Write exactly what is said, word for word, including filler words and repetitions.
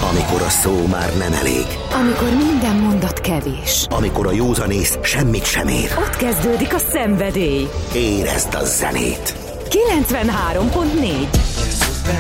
Amikor a szó már nem elég. Amikor minden mondat kevés. Amikor a józanész semmit sem ér. Ott kezdődik a szenvedély. Érezd a zenét! kilencvenhárom pont négy